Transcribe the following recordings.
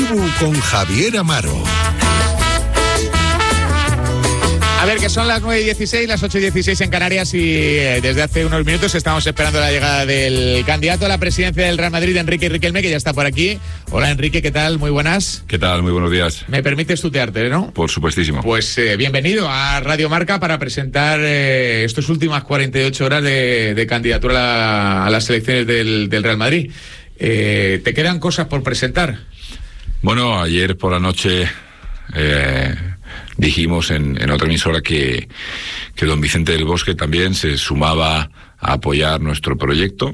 Tribu con Javier Amaro. A ver, que son las 9:16, las 8:16 en Canarias y desde hace unos minutos estamos esperando la llegada del candidato a la presidencia del Real Madrid, Enrique Riquelme, que ya está por aquí. Hola, Enrique, ¿qué tal? Muy buenas. ¿Qué tal? Muy buenos días. ¿Me permites tutearte, no? Por supuestísimo. Pues bienvenido a Radio Marca para presentar estas últimas 48 horas de candidatura a las elecciones del Real Madrid. ¿Te quedan cosas por presentar? Bueno, ayer por la noche dijimos en otra emisora que don Vicente del Bosque también se sumaba a apoyar nuestro proyecto.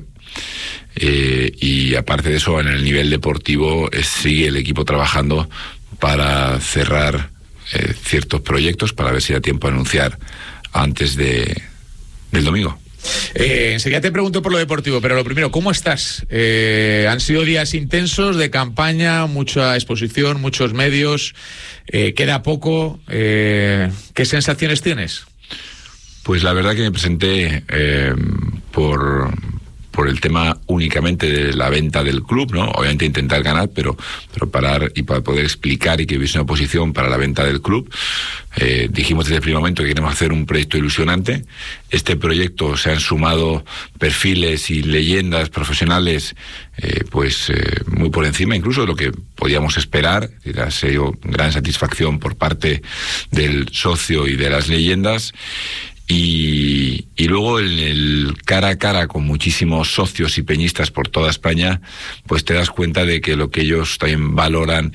Y aparte de eso, en el nivel deportivo sigue el equipo trabajando para cerrar ciertos proyectos para ver si da tiempo a anunciar antes del domingo. Enseguida te pregunto por lo deportivo, pero lo primero, ¿cómo estás? Han sido días intensos de campaña, mucha exposición, muchos medios, queda poco. ¿Qué sensaciones tienes? Pues la verdad que me presenté por el tema únicamente de la venta del club, ¿no? Obviamente intentar ganar, pero parar y para poder explicar y que hubiese una oposición para la venta del club. Dijimos desde el primer momento que queremos hacer un proyecto ilusionante. Este proyecto se han sumado perfiles y leyendas profesionales muy por encima incluso de lo que podíamos esperar. Ha sido gran satisfacción por parte del socio y de las leyendas. Y luego el cara a cara con muchísimos socios y peñistas por toda España, pues te das cuenta de que lo que ellos también valoran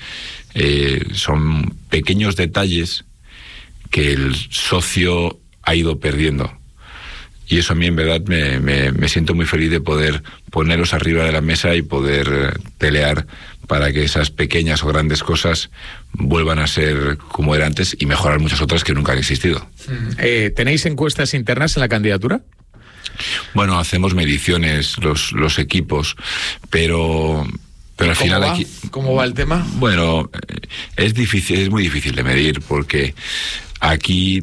son pequeños detalles que el socio ha ido perdiendo. Y eso a mí en verdad me siento muy feliz de poder poneros arriba de la mesa y poder pelear para que esas pequeñas o grandes cosas vuelvan a ser como era antes y mejorar muchas otras que nunca han existido. ¿Tenéis encuestas internas en la candidatura? Bueno, hacemos mediciones los equipos, pero al final ¿Cómo va el tema? Bueno, es muy difícil de medir porque aquí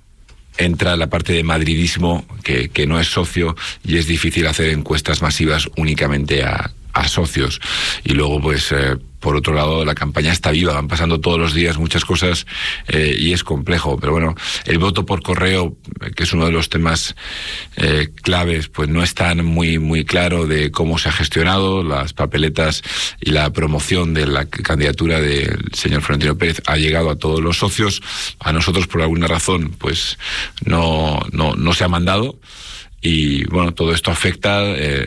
entra la parte de madridismo que no es socio y es difícil hacer encuestas masivas únicamente a socios. Y luego por otro lado la campaña está viva, van pasando todos los días muchas cosas y es complejo, pero bueno, el voto por correo, que es uno de los temas claves, pues no es tan muy claro de cómo se ha gestionado las papeletas y la promoción de la candidatura del señor Florentino Pérez ha llegado a todos los socios. A nosotros por alguna razón pues no se ha mandado. Y bueno, todo esto afecta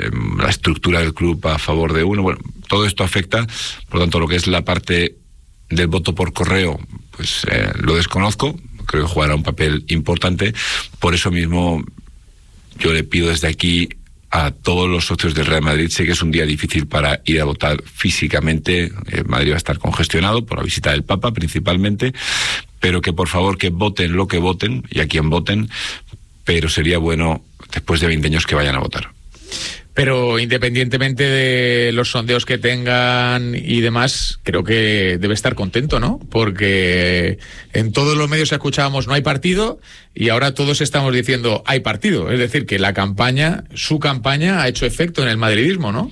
la estructura del club a favor de uno. Bueno, todo esto afecta, por lo tanto, lo que es la parte del voto por correo, pues lo desconozco. Creo que jugará un papel importante. Por eso mismo, yo le pido desde aquí a todos los socios del Real Madrid. Sé que es un día difícil para ir a votar físicamente. Madrid va a estar congestionado por la visita del Papa, principalmente. Pero que por favor que voten lo que voten y a quien voten. Pero sería bueno, después de 20 años, que vayan a votar. Pero independientemente de los sondeos que tengan y demás, creo que debe estar contento, ¿no? Porque en todos los medios escuchábamos no hay partido y ahora todos estamos diciendo hay partido. Es decir, que su campaña ha hecho efecto en el madridismo, ¿no?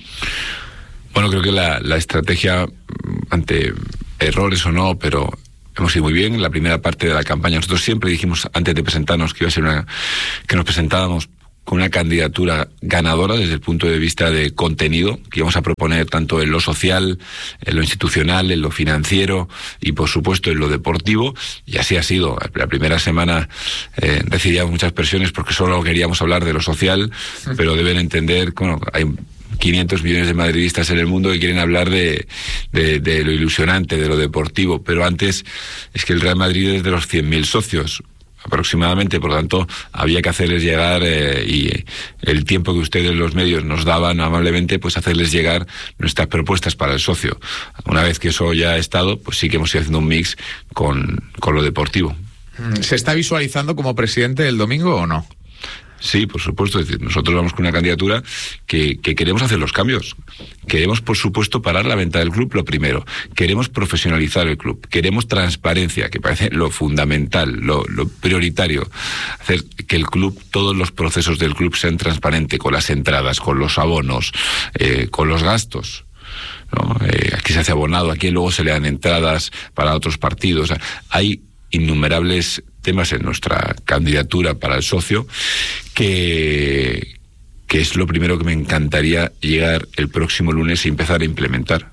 Bueno, creo que la estrategia, ante errores o no, pero hemos ido muy bien en la primera parte de la campaña. Nosotros siempre dijimos, antes de presentarnos, que iba a ser que nos presentábamos con una candidatura ganadora desde el punto de vista de contenido, que íbamos a proponer tanto en lo social, en lo institucional, en lo financiero y por supuesto en lo deportivo, y así ha sido. La primera semana recibíamos muchas presiones porque solo queríamos hablar de lo social, pero deben entender que hay 500 millones de madridistas en el mundo que quieren hablar de lo ilusionante, de lo deportivo, pero antes es que el Real Madrid es de los 100.000 socios aproximadamente, por lo tanto había que hacerles llegar y el tiempo que ustedes los medios nos daban amablemente, pues hacerles llegar nuestras propuestas para el socio. Una vez que eso ya ha estado, pues sí que hemos ido haciendo un mix con lo deportivo. ¿Se está visualizando como presidente el domingo o no? Sí, por supuesto. Es decir, nosotros vamos con una candidatura que queremos hacer los cambios. Queremos, por supuesto, parar la venta del club, lo primero. Queremos profesionalizar el club. Queremos transparencia, que parece lo fundamental, lo prioritario. Hacer que el club, todos los procesos del club sean transparentes, con las entradas, con los abonos, con los gastos, ¿no? Aquí se hace abonado, a quién luego se le dan entradas para otros partidos. Hay innumerables temas en nuestra candidatura para el socio que es lo primero que me encantaría llegar el próximo lunes y empezar a implementar.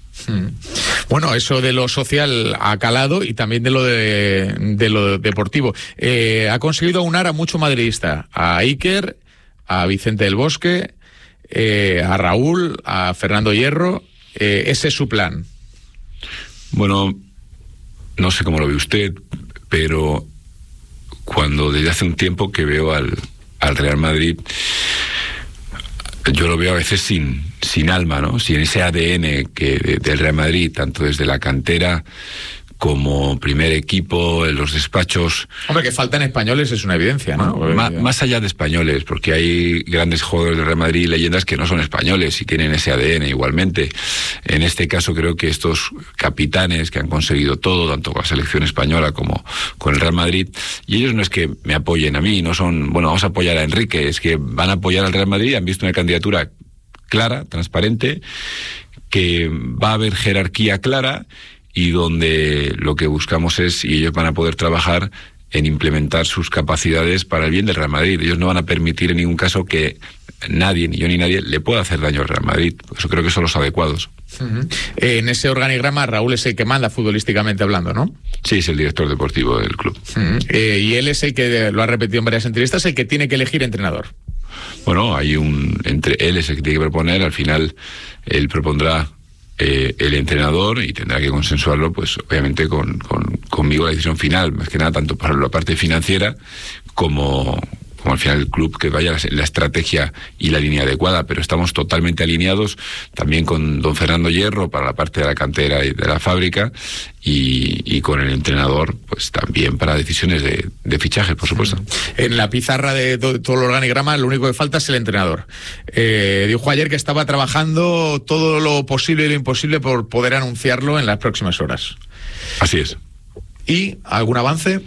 Bueno, eso de lo social ha calado y también de lo deportivo. Ha conseguido aunar a mucho madridista, a Iker, a Vicente del Bosque, a Raúl, a Fernando Hierro. Ese es su plan. Bueno, no sé cómo lo ve usted, pero cuando desde hace un tiempo que veo al Real Madrid, yo lo veo a veces sin alma, ¿no? Sin ese ADN del Real Madrid, tanto desde la cantera como primer equipo, en los despachos. Hombre, que faltan españoles es una evidencia, ¿no? Más allá de españoles, porque hay grandes jugadores del Real Madrid y leyendas que no son españoles y tienen ese ADN igualmente. En este caso creo que estos capitanes que han conseguido todo, tanto con la selección española como con el Real Madrid, y ellos no es que me apoyen a mí, no son, bueno, vamos a apoyar a Enrique, es que van a apoyar al Real Madrid, han visto una candidatura clara, transparente, que va a haber jerarquía clara, y donde lo que buscamos es, y ellos van a poder trabajar en implementar sus capacidades para el bien del Real Madrid. Ellos no van a permitir en ningún caso que nadie, ni yo ni nadie, le pueda hacer daño al Real Madrid. Eso creo que son los adecuados. En ese organigrama Raúl es el que manda futbolísticamente hablando, ¿no? Sí, es el director deportivo del club. Y él es el que, lo ha repetido en varias entrevistas, el que tiene que elegir entrenador. Bueno, él es el que tiene que proponer, al final él propondrá el entrenador y tendrá que consensuarlo, pues obviamente conmigo la decisión final, más que nada tanto para la parte financiera como al final el club que vaya la estrategia y la línea adecuada, pero estamos totalmente alineados también con don Fernando Hierro para la parte de la cantera y de la fábrica y con el entrenador pues también para decisiones de fichaje, por supuesto. En la pizarra de todo el organigrama lo único que falta es el entrenador. Dijo ayer que estaba trabajando todo lo posible y lo imposible por poder anunciarlo en las próximas horas. Así es. ¿Y algún avance?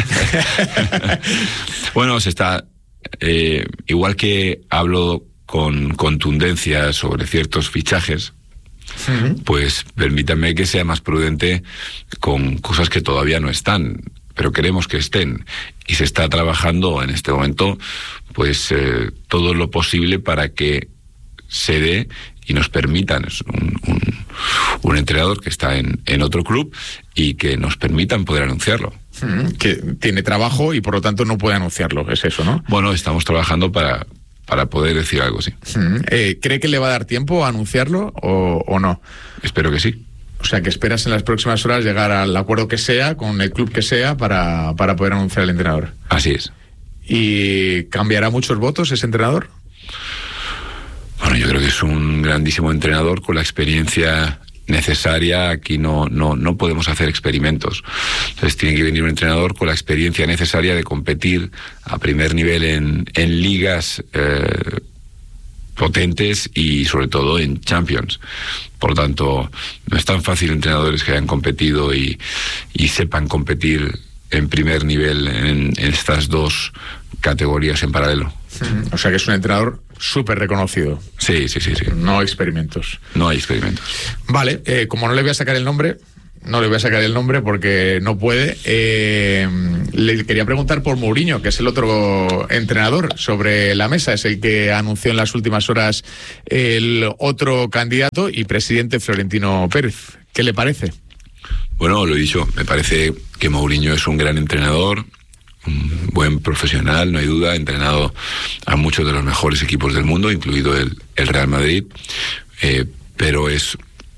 Bueno, se está... igual que hablo con contundencia sobre ciertos fichajes, pues permítanme que sea más prudente con cosas que todavía no están, pero queremos que estén. Y se está trabajando en este momento pues todo lo posible para que se dé y nos permitan un entrenador que está en otro club y que nos permitan poder anunciarlo. Que tiene trabajo y por lo tanto no puede anunciarlo, es eso, ¿no? Bueno, estamos trabajando para poder decir algo, sí. ¿Cree que le va a dar tiempo a anunciarlo o no? Espero que sí. O sea, que esperas en las próximas horas llegar al acuerdo que sea, con el club que sea, para poder anunciar al entrenador. Así es. ¿Y cambiará muchos votos ese entrenador? Bueno, yo creo que es un grandísimo entrenador con la experiencia necesaria. Aquí no podemos hacer experimentos. Entonces tiene que venir un entrenador con la experiencia necesaria de competir a primer nivel en ligas potentes y sobre todo en Champions. Por lo tanto, no es tan fácil entrenadores que hayan competido y sepan competir en primer nivel en estas dos categorías en paralelo. O sea que es un entrenador súper reconocido. Sí. No hay experimentos. No hay experimentos. Vale, como no le voy a sacar el nombre porque no puede, le quería preguntar por Mourinho, que es el otro entrenador sobre la mesa, es el que anunció en las últimas horas el otro candidato y presidente, Florentino Pérez. ¿Qué le parece? Bueno, lo he dicho, me parece que Mourinho es un gran entrenador, un buen profesional, no hay duda, ha entrenado a muchos de los mejores equipos del mundo, incluido el Real Madrid, pero es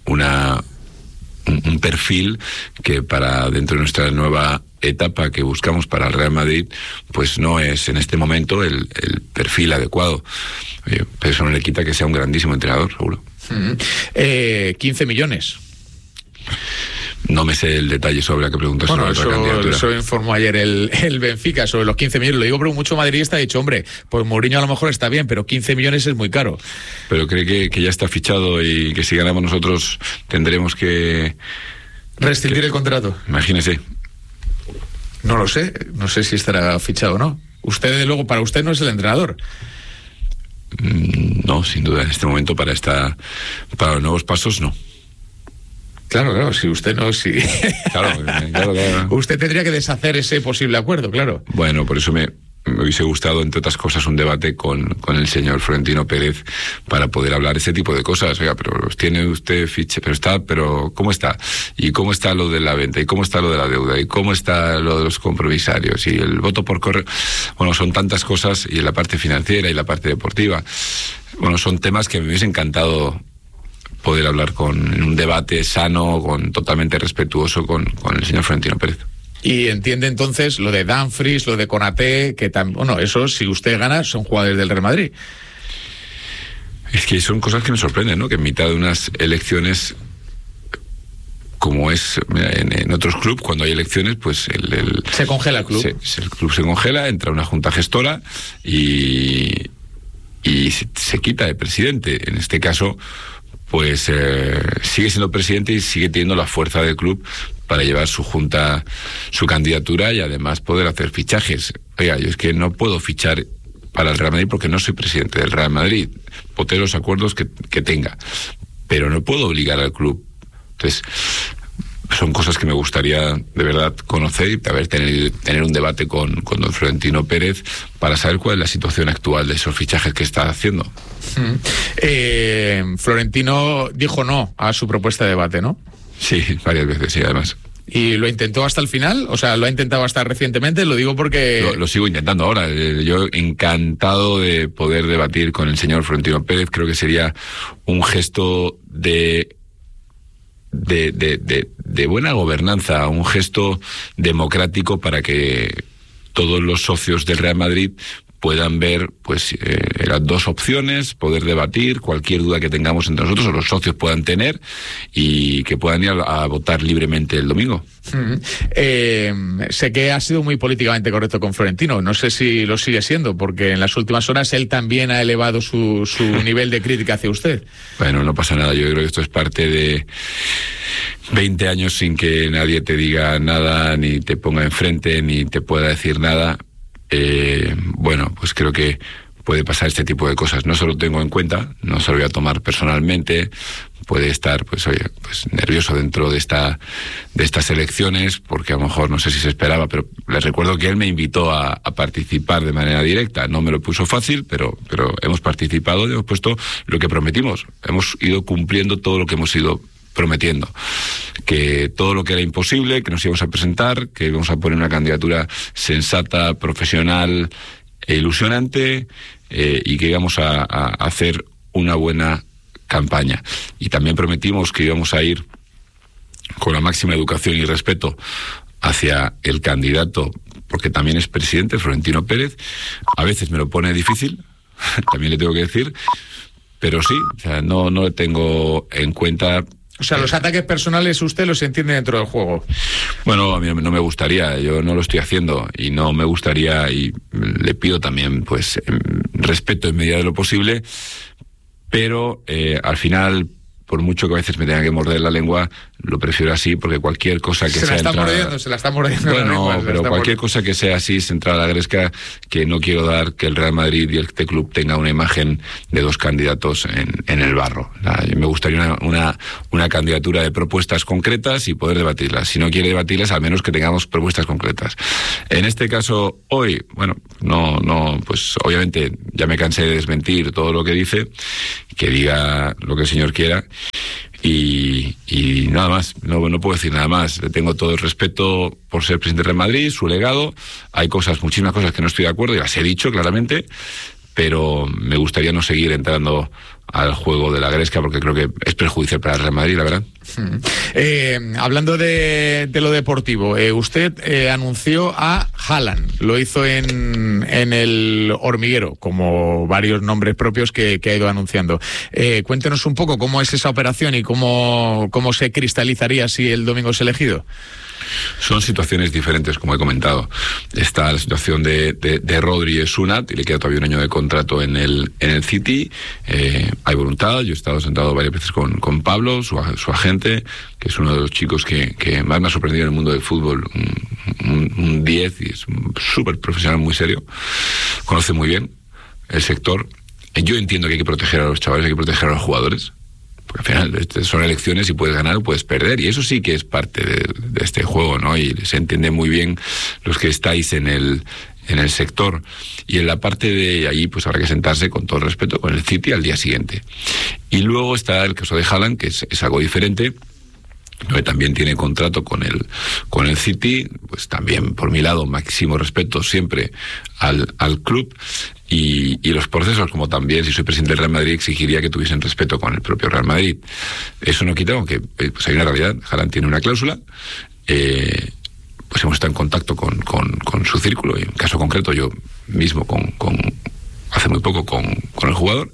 un perfil que para dentro de nuestra nueva etapa que buscamos para el Real Madrid, pues no es en este momento el perfil adecuado. Pero eso no le quita que sea un grandísimo entrenador, seguro. 15 millones. No me sé el detalle sobre la que preguntas sobre otra candidatura. Eso informó ayer el Benfica sobre los 15 millones. Lo digo porque mucho madridista ha dicho, hombre, pues Mourinho a lo mejor está bien, pero 15 millones es muy caro. ¿Pero cree que ya está fichado y que si ganamos nosotros tendremos que... rescindir el contrato? Imagínese. No lo sé, no sé si estará fichado o no. Usted, desde luego, para usted no es el entrenador. No, sin duda, en este momento para los nuevos pasos no. Claro, si usted no... Claro. Usted tendría que deshacer ese posible acuerdo, claro. Bueno, por eso me hubiese gustado, entre otras cosas, un debate con el señor Florentino Pérez para poder hablar ese tipo de cosas. Oiga, pero tiene usted ficha, pero ¿cómo está? ¿Y cómo está lo de la venta? ¿Y cómo está lo de la deuda? ¿Y cómo está lo de los compromisarios? Y el voto por correo. Bueno, son tantas cosas, y la parte financiera y la parte deportiva. Bueno, son temas que me hubiese encantado poder hablar en un debate sano, totalmente respetuoso con el señor Florentino Pérez. Y entiende entonces lo de Dumfries, lo de Konaté, que bueno, eso, si usted gana, son jugadores del Real Madrid. Es que son cosas que me sorprenden, ¿no? Que en mitad de unas elecciones, como es en otros clubes, cuando hay elecciones, pues se congela el club. El club se congela, entra una junta gestora y se quita de presidente. En este caso, pues sigue siendo presidente y sigue teniendo la fuerza del club para llevar su junta, su candidatura, y además poder hacer fichajes. Oiga, yo es que no puedo fichar para el Real Madrid porque no soy presidente del Real Madrid. Voté los acuerdos que tenga, pero no puedo obligar al club. Entonces, son cosas que me gustaría de verdad conocer y tener un debate con don Florentino Pérez para saber cuál es la situación actual de esos fichajes que está haciendo. Florentino dijo no a su propuesta de debate, ¿no? Sí, varias veces, sí, además. ¿Y lo intentó hasta el final? O sea, ¿lo ha intentado hasta recientemente? Lo digo porque... Lo sigo intentando ahora. Yo encantado de poder debatir con el señor Florentino Pérez. Creo que sería un gesto de buena gobernanza, un gesto democrático para que todos los socios del Real Madrid puedan ver pues las dos opciones, poder debatir cualquier duda que tengamos entre nosotros, o los socios puedan tener, y que puedan ir a votar libremente el domingo. Sé que ha sido muy políticamente correcto con Florentino, no sé si lo sigue siendo, porque en las últimas horas él también ha elevado su nivel de crítica hacia usted. Bueno, no pasa nada, yo creo que esto es parte de 20 años sin que nadie te diga nada, ni te ponga enfrente, ni te pueda decir nada. Bueno, pues creo que puede pasar este tipo de cosas. No se lo tengo en cuenta, no se lo voy a tomar personalmente. Puede estar, pues nervioso dentro de estas elecciones, porque a lo mejor no sé si se esperaba, pero les recuerdo que él me invitó a participar de manera directa. No me lo puso fácil, pero hemos participado y hemos puesto lo que prometimos. Hemos ido cumpliendo todo lo que hemos ido prometiendo, que todo lo que era imposible, que nos íbamos a presentar, que íbamos a poner una candidatura sensata, profesional e ilusionante, y que íbamos a hacer una buena campaña. Y también prometimos que íbamos a ir con la máxima educación y respeto hacia el candidato, porque también es presidente, Florentino Pérez. A veces me lo pone difícil, también le tengo que decir, pero sí, o sea, no le tengo en cuenta. O sea, los ataques personales usted los entiende dentro del juego. Bueno, a mí no me gustaría, yo no lo estoy haciendo y no me gustaría, y le pido también pues respeto en medida de lo posible, pero al final, por mucho que a veces me tenga que morder la lengua, lo prefiero así, porque cualquier cosa que sea... Se la está mordiendo. Bueno, pero cualquier cosa que sea así, central a la gresca, que no quiero dar que el Real Madrid y este club tenga una imagen de dos candidatos en el barro. Me gustaría una candidatura de propuestas concretas y poder debatirlas. Si no quiere debatirlas, al menos que tengamos propuestas concretas. En este caso, hoy, bueno, pues obviamente ya me cansé de desmentir todo lo que dice, que diga lo que el señor quiera. Y nada más, no puedo decir nada más. Le tengo todo el respeto por ser presidente del Real Madrid, su legado. Hay muchísimas cosas que no estoy de acuerdo, y las he dicho claramente, pero me gustaría no seguir entrando al juego de la gresca, porque creo que es perjudicial para el Real Madrid, la verdad. Hablando de lo deportivo, usted anunció a Haaland, lo hizo en el Hormiguero, como varios nombres propios que ha ido anunciando. Cuéntenos un poco cómo es esa operación y cómo se cristalizaría si el domingo es elegido. Son situaciones diferentes, como he comentado. Está la situación de Rodri y Sunat, y le queda todavía un año de contrato en el City. Hay voluntad. Yo he estado sentado varias veces con Pablo, su agente, que es uno de los chicos que más me ha sorprendido en el mundo del fútbol. Un 10, y es súper profesional, muy serio. Conoce muy bien el sector. Yo entiendo que hay que proteger a los chavales, hay que proteger a los jugadores, Porque al final son elecciones y puedes ganar o puedes perder, y eso sí que es parte de este juego, ¿no? Y se entiende muy bien los que estáis en el sector. Y en la parte de allí, pues habrá que sentarse con todo el respeto con el City al día siguiente. Y luego está el caso de Haaland, que es algo diferente, que también tiene contrato con el City. Pues también, por mi lado, máximo respeto siempre al club, y los procesos, como también, si soy presidente del Real Madrid, exigiría que tuviesen respeto con el propio Real Madrid. Eso no quita, aunque pues hay una realidad. Haaland tiene una cláusula, pues hemos estado en contacto con su círculo, y en caso concreto yo mismo hace muy poco con el jugador,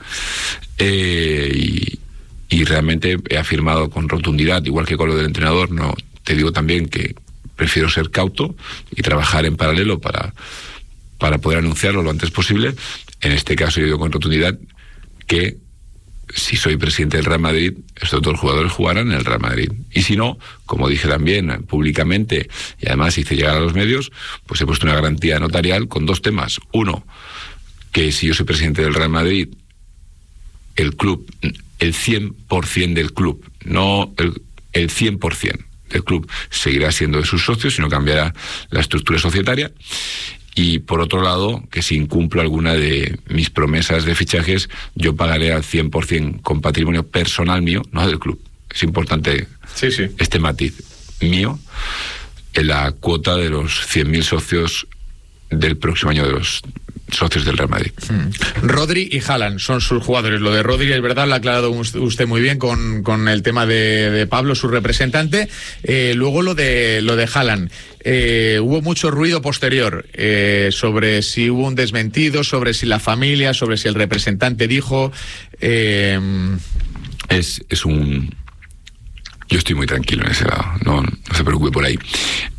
y realmente he afirmado con rotundidad, igual que con lo del entrenador. No, te digo también que prefiero ser cauto y trabajar en paralelo para poder anunciarlo lo antes posible. En este caso yo digo con rotundidad que si soy presidente del Real Madrid, estos dos jugadores jugarán en el Real Madrid. Y si no, como dije también públicamente, y además hice llegar a los medios, pues he puesto una garantía notarial con dos temas. Uno, que si yo soy presidente del Real Madrid, el club, el 100% del club, no el 100% del club, seguirá siendo de sus socios y no cambiará la estructura societaria. Y por otro lado, que si incumplo alguna de mis promesas de fichajes, yo pagaré al 100% con patrimonio personal mío, no del club. Es importante este matiz mío, en la cuota de los 100.000 socios del próximo año de los socios del Real Madrid. Rodri y Haaland son sus jugadores. Lo de Rodri, es verdad, lo ha aclarado usted muy bien con el tema de Pablo, su representante. Luego lo de Haaland. Hubo mucho ruido posterior sobre si hubo un desmentido, sobre si la familia, sobre si el representante dijo... Yo estoy muy tranquilo en ese lado, no se preocupe por ahí.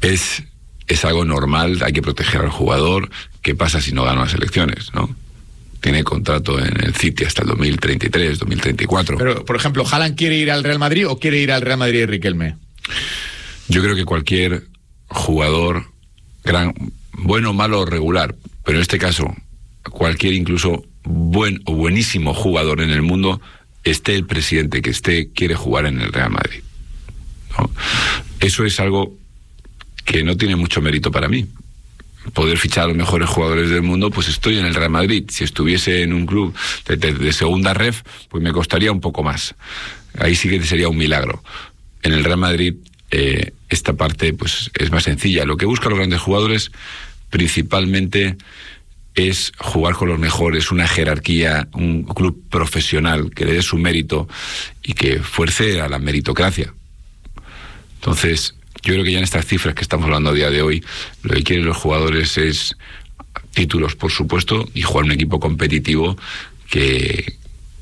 Es algo normal, hay que proteger al jugador. ¿Qué pasa si no gana las elecciones, no? Tiene contrato en el City hasta el 2033, 2034. Pero, por ejemplo, ¿Haaland quiere ir al Real Madrid o quiere ir al Real Madrid de Riquelme? Yo creo que cualquier jugador, bueno, malo o regular, pero en este caso, cualquier incluso buen o buenísimo jugador en el mundo, esté el presidente que esté, quiere jugar en el Real Madrid, ¿no? Eso es algo que no tiene mucho mérito para mí. Poder fichar a los mejores jugadores del mundo, pues estoy en el Real Madrid. Si estuviese en un club de segunda ref, pues me costaría un poco más. Ahí sí que sería un milagro. En el Real Madrid esta parte pues es más sencilla. Lo que buscan los grandes jugadores principalmente es jugar con los mejores, una jerarquía, un club profesional que le dé su mérito y que fuerce a la meritocracia. Entonces, yo creo que ya en estas cifras que estamos hablando a día de hoy, lo que quieren los jugadores es títulos, por supuesto, y jugar un equipo competitivo que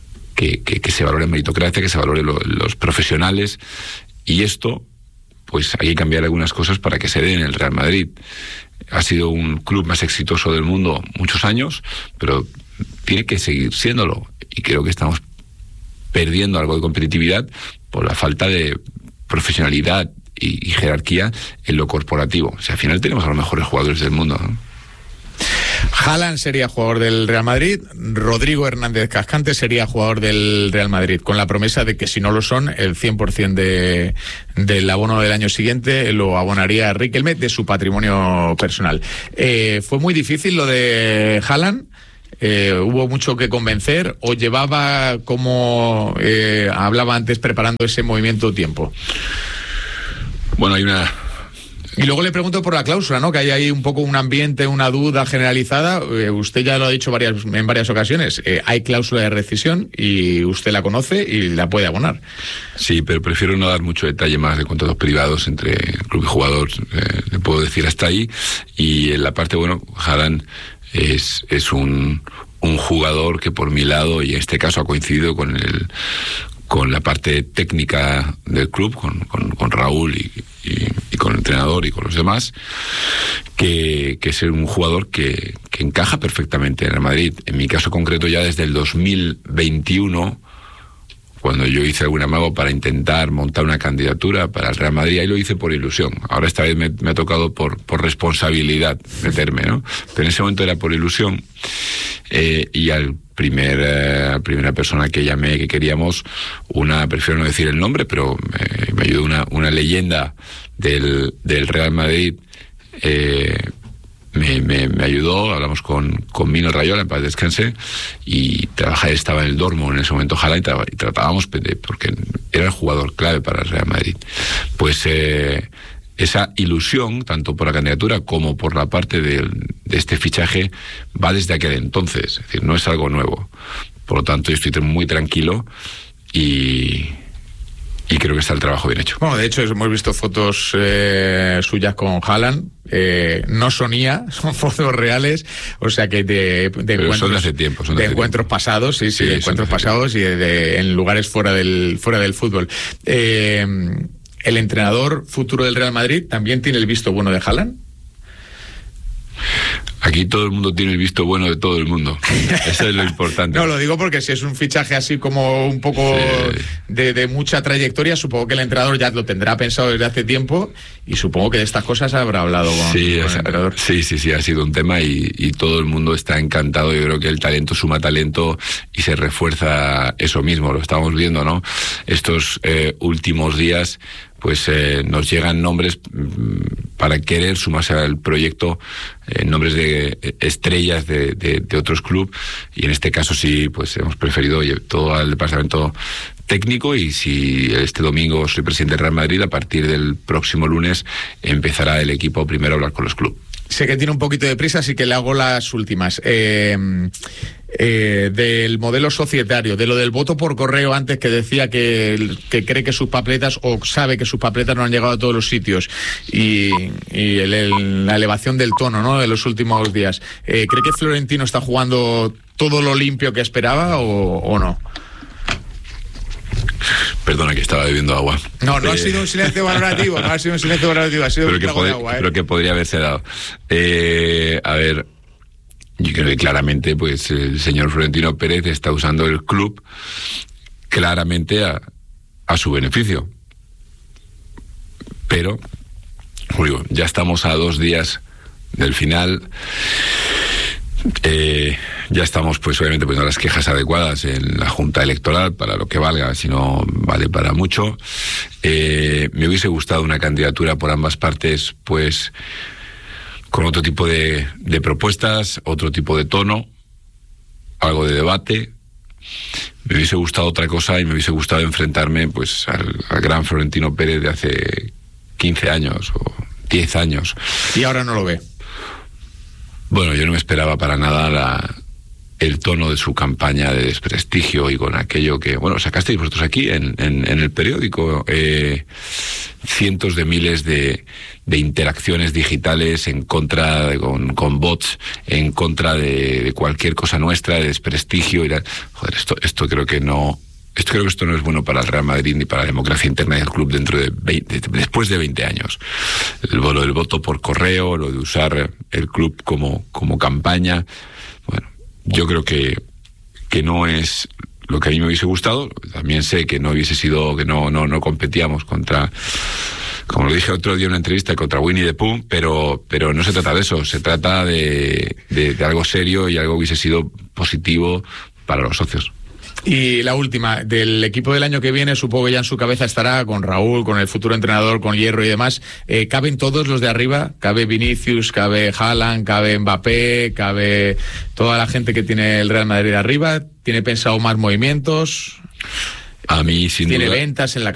se valore meritocracia, que se valore los profesionales. Y esto, pues hay que cambiar algunas cosas para que se dé en el Real Madrid. Ha sido un club más exitoso del mundo muchos años, pero tiene que seguir siéndolo. Y creo que estamos perdiendo algo de competitividad por la falta de profesionalidad y jerarquía en lo corporativo. O sea, al final tenemos a los mejores jugadores del mundo, ¿no? Haaland sería jugador del Real Madrid, Rodrigo Hernández Cascante sería jugador del Real Madrid, con la promesa de que si no lo son, el 100% del abono del año siguiente lo abonaría Riquelme de su patrimonio personal. Fue muy difícil lo de Haaland. ¿Hubo mucho que convencer o llevaba, como hablaba antes, preparando ese movimiento tiempo? Bueno, hay una... Y luego le pregunto por la cláusula, ¿no? Que hay ahí un poco un ambiente, una duda generalizada. Usted ya lo ha dicho en varias ocasiones. Hay cláusula de rescisión y usted la conoce y la puede abonar. Sí, pero prefiero no dar mucho detalle más de contratos privados entre club y jugador. Le puedo decir hasta ahí. Y en la parte, bueno, Haaland es un jugador que por mi lado, y en este caso ha coincidido con la parte técnica del club, con Raúl y con el entrenador y con los demás, que es un jugador que encaja perfectamente en el Madrid. En mi caso concreto, ya desde el 2021 cuando yo hice algún amago para intentar montar una candidatura para el Real Madrid, ahí lo hice por ilusión. Ahora esta vez me ha tocado por responsabilidad meterme, ¿no? Pero en ese momento era por ilusión. Y al primera persona que llamé que queríamos, prefiero no decir el nombre, pero me ayudó una leyenda del Real Madrid. Me ayudó, hablamos con Mino Rayola, en paz descanse, y estaba en el Dortmund en ese momento, ojalá, y tratábamos, porque era el jugador clave para el Real Madrid. Pues esa ilusión, tanto por la candidatura como por la parte de este fichaje, va desde aquel entonces, es decir, no es algo nuevo. Por lo tanto, yo estoy muy tranquilo y creo que está el trabajo bien hecho. Bueno, de hecho, hemos visto fotos suyas con Haaland. No son IA, son fotos reales. O sea que de encuentros, son de hace tiempo. De encuentros pasados, sí, de encuentros pasados y en lugares fuera del fútbol. ¿El entrenador futuro del Real Madrid también tiene el visto bueno de Haaland? Aquí todo el mundo tiene el visto bueno de todo el mundo. Eso es lo importante. No, lo digo porque si es un fichaje así como un poco de mucha trayectoria, supongo que el entrenador ya lo tendrá pensado desde hace tiempo y supongo que de estas cosas habrá hablado con el entrenador. Sí, ha sido un tema y todo el mundo está encantado. Yo creo que el talento suma talento y se refuerza eso mismo. Lo estamos viendo, ¿no? Estos últimos días pues nos llegan nombres para querer sumarse al proyecto, nombres de estrellas de otros clubes, y en este caso sí, pues hemos preferido todo al departamento técnico, y si este domingo soy presidente del Real Madrid, a partir del próximo lunes empezará el equipo primero a hablar con los clubes. Sé que tiene un poquito de prisa, así que le hago las últimas. Del modelo societario, de lo del voto por correo antes, que decía que cree que sus papeletas, o sabe que sus papeletas no han llegado a todos los sitios, y la elevación del tono, ¿no?, de los últimos días. ¿Cree que Florentino está jugando todo lo limpio que esperaba o no? Perdona, que estaba bebiendo agua. No ha sido un silencio valorativo, ha sido un trago de agua. Pero que podría haberse dado. A ver, yo creo que claramente pues el señor Florentino Pérez está usando el club claramente a su beneficio. Pero, digo, ya estamos a 2 días del final. Ya estamos, pues obviamente, poniendo las quejas adecuadas en la Junta Electoral para lo que valga, si no vale para mucho. Me hubiese gustado una candidatura por ambas partes, pues con otro tipo de propuestas, otro tipo de tono, algo de debate. Me hubiese gustado otra cosa, y me hubiese gustado enfrentarme pues al gran Florentino Pérez de hace 15 años o 10 años. ¿Y ahora no lo ve? Bueno, yo no me esperaba para nada el tono de su campaña de desprestigio, y con aquello que, bueno, sacasteis vosotros aquí en el periódico, cientos de miles de interacciones digitales en contra, con bots, en contra de cualquier cosa nuestra, de desprestigio. Joder, esto creo que no... Creo que esto no es bueno para el Real Madrid ni para la democracia interna del club después de 20 años. Lo del voto por correo, lo de usar el club como campaña. Bueno, yo creo que no es lo que a mí me hubiese gustado. También sé que no hubiese sido, que no competíamos contra, como lo dije otro día en una entrevista, contra Winnie the Pooh, pero no se trata de eso. Se trata de algo serio y algo que hubiese sido positivo para los socios. Y la última, del equipo del año que viene, supongo que ya en su cabeza estará con Raúl, con el futuro entrenador, con Hierro y demás. ¿Caben todos los de arriba? ¿Cabe Vinicius, cabe Haaland, cabe Mbappé, cabe toda la gente que tiene el Real Madrid arriba? ¿Tiene pensado más movimientos? A mí, sin duda. ¿Tiene ventas en la